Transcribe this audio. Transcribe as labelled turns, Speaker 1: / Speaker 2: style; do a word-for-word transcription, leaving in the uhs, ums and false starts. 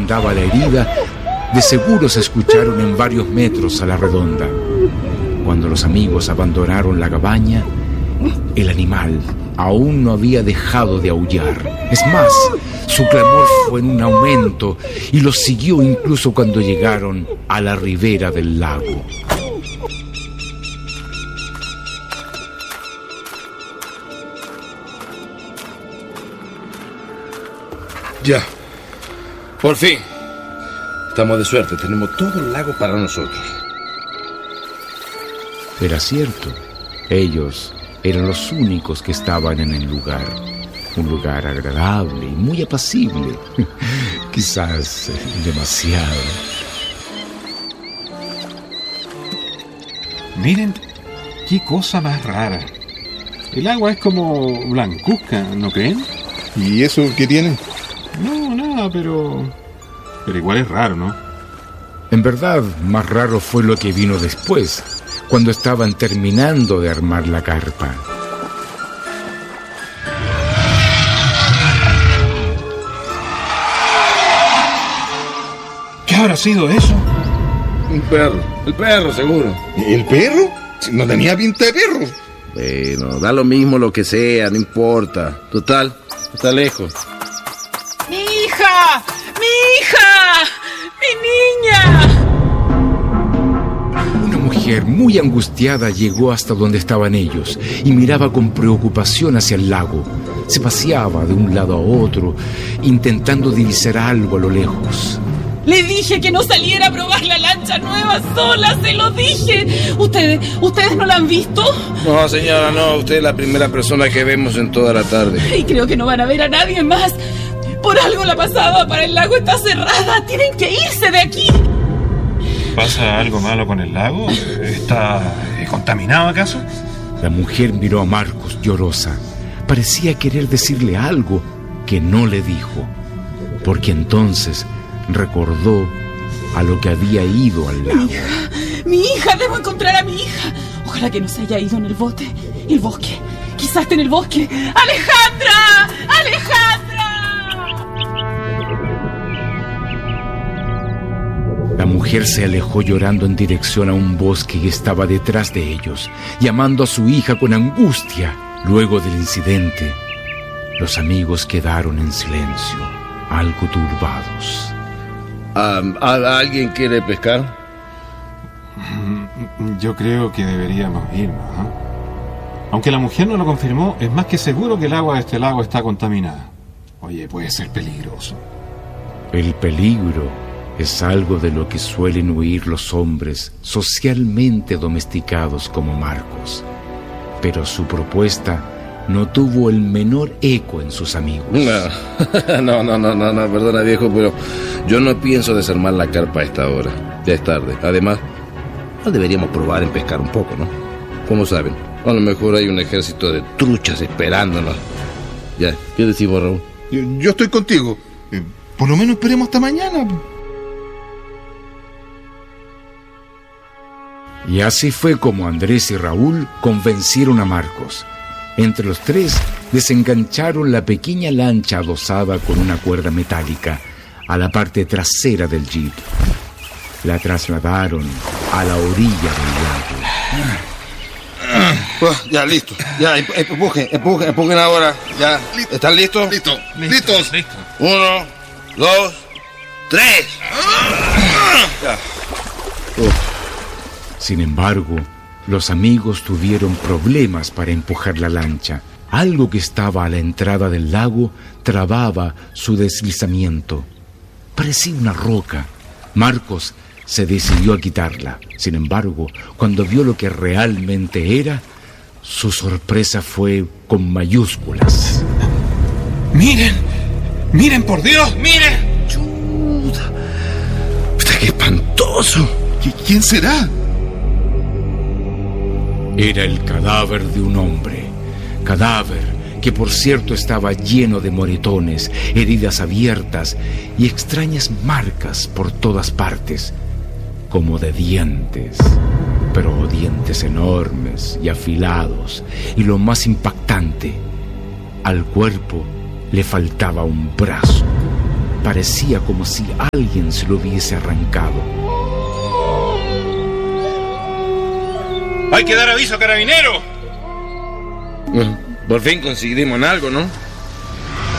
Speaker 1: vendaba la herida, de seguro se escucharon en varios metros a la redonda. Cuando los amigos abandonaron la cabaña, el animal aún no había dejado de aullar. Es más, su clamor fue en un aumento y los siguió incluso cuando llegaron a la ribera del lago.
Speaker 2: Ya, por fin. Estamos de suerte, tenemos todo el lago para nosotros.
Speaker 1: Era cierto, ellos eran los únicos que estaban en el lugar. Un lugar agradable y muy apacible. Quizás demasiado.
Speaker 3: Miren, qué cosa más rara. El agua es como blancuzca, ¿no creen?
Speaker 4: ¿Y eso qué tiene?
Speaker 3: No, nada, pero... Pero igual es raro, ¿no?
Speaker 1: En verdad, más raro fue lo que vino después, cuando estaban terminando de armar la carpa.
Speaker 3: ¿Qué habrá sido eso?
Speaker 2: Un perro, el perro seguro.
Speaker 4: ¿El perro? No tenía pinta de perro.
Speaker 2: Bueno, da lo mismo lo que sea, no importa. Total, está lejos.
Speaker 5: ¡Mi hija! ¡Mi hija! ¡Mi niña!
Speaker 1: Una mujer muy angustiada llegó hasta donde estaban ellos y miraba con preocupación hacia el lago. Se paseaba de un lado a otro, intentando divisar algo a lo lejos.
Speaker 5: Le dije que no saliera a probar la lancha nueva sola, se lo dije. ¿Ustedes, ustedes no la han visto?
Speaker 2: No, señora, no. Usted es la primera persona que vemos en toda la tarde.
Speaker 5: Y creo que no van a ver a nadie más. Por algo la pasada para el lago está cerrada. Tienen que irse de aquí.
Speaker 3: ¿Pasa algo malo con el lago? ¿Está contaminado acaso?
Speaker 1: La mujer miró a Marcos llorosa. Parecía querer decirle algo que no le dijo, porque entonces recordó a lo que había ido al lago.
Speaker 5: Mi hija, mi hija, debo encontrar a mi hija. Ojalá que no se haya ido en el bote. El bosque, quizás esté en el bosque. ¡Alejandra! ¡Alejandra!
Speaker 1: La mujer se alejó llorando en dirección a un bosque que estaba detrás de ellos, llamando a su hija con angustia. Luego del incidente, los amigos quedaron en silencio, algo turbados.
Speaker 2: Um, ¿Alguien quiere pescar?
Speaker 3: Yo creo que deberíamos irnos, ¿eh? Aunque la mujer no lo confirmó, es más que seguro que el agua de este lago está contaminada. Oye, puede ser peligroso.
Speaker 1: El peligro es algo de lo que suelen huir los hombres socialmente domesticados como Marcos. Pero su propuesta no tuvo el menor eco en sus amigos.
Speaker 2: No, no, no, no, no, no, perdona viejo, pero yo no pienso desarmar la carpa a esta hora. Ya es tarde. Además, no deberíamos probar en pescar un poco, ¿no? ¿Cómo saben? A lo mejor hay un ejército de truchas esperándonos. Ya, ¿qué decimos, Raúl?
Speaker 4: Yo, yo estoy contigo. Eh, por lo menos esperemos hasta mañana.
Speaker 1: Y así fue como Andrés y Raúl convencieron a Marcos. Entre los tres desengancharon la pequeña lancha adosada con una cuerda metálica a la parte trasera del jeep. La trasladaron a la orilla del lago.
Speaker 2: Pues, ya, listo. Ya, empujen, empujen, empujen ahora. Ya, ¿están listos?
Speaker 4: Listo, listos.
Speaker 3: Listo.
Speaker 2: Uno, dos, tres. Ya. Uf.
Speaker 1: Sin embargo, los amigos tuvieron problemas para empujar la lancha. Algo que estaba a la entrada del lago trababa su deslizamiento. Parecía una roca. Marcos se decidió a quitarla. Sin embargo, cuando vio lo que realmente era, su sorpresa fue con mayúsculas.
Speaker 3: ¡Miren! ¡Miren, por Dios! ¡Miren!
Speaker 2: ¡Chuta! ¡Qué espantoso!
Speaker 4: ¿Quién será?
Speaker 1: Era el cadáver de un hombre. Cadáver que, por cierto, estaba lleno de moretones, heridas abiertas y extrañas marcas por todas partes, como de dientes, pero dientes enormes y afilados. Y lo más impactante, al cuerpo le faltaba un brazo. Parecía como si alguien se lo hubiese arrancado.
Speaker 6: ¡Hay que dar aviso a Carabineros!
Speaker 2: Por fin conseguimos algo, ¿no?